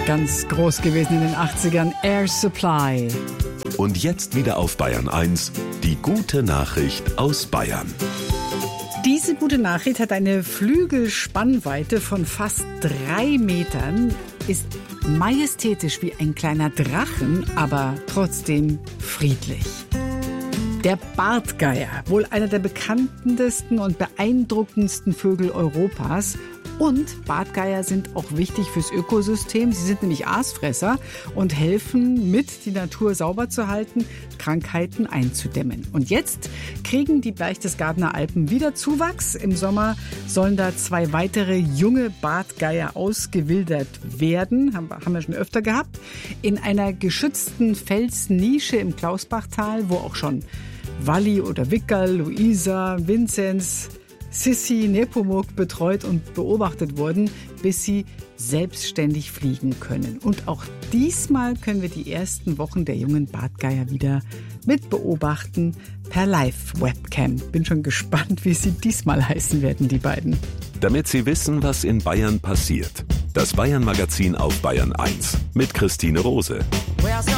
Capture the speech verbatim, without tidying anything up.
Ganz groß gewesen in den achtzigern, Air Supply. Und jetzt wieder auf Bayern eins, die gute Nachricht aus Bayern. Diese gute Nachricht hat eine Flügelspannweite von fast drei Metern, ist majestätisch wie ein kleiner Drachen, aber trotzdem friedlich. Der Bartgeier, wohl einer der bekanntesten und beeindruckendsten Vögel Europas. Und Bartgeier sind auch wichtig fürs Ökosystem. Sie sind nämlich Aasfresser und helfen mit, die Natur sauber zu halten, Krankheiten einzudämmen. Und jetzt kriegen die Berchtesgadener Alpen wieder Zuwachs. Im Sommer sollen da zwei weitere junge Bartgeier ausgewildert werden. Haben wir, haben wir schon öfter gehabt. In einer geschützten Felsnische im Klausbachtal, wo auch schon Walli oder Wickerl, Luisa, Vinzenz, Sissi, Nepomuk betreut und beobachtet wurden, bis sie selbstständig fliegen können. Und auch diesmal können wir die ersten Wochen der jungen Bartgeier wieder mit beobachten per Live-Webcam. Bin schon gespannt, wie sie diesmal heißen werden, die beiden. Damit Sie wissen, was in Bayern passiert. Das Bayern-Magazin auf Bayern eins mit Christine Rose.